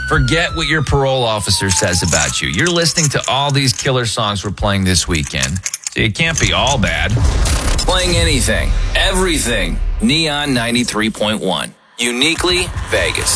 Forget what your parole officer says about you. You're listening to all these killer songs we're playing this weekend, so it can't be all bad. Playing anything, everything. Neon 93.1. Uniquely Vegas.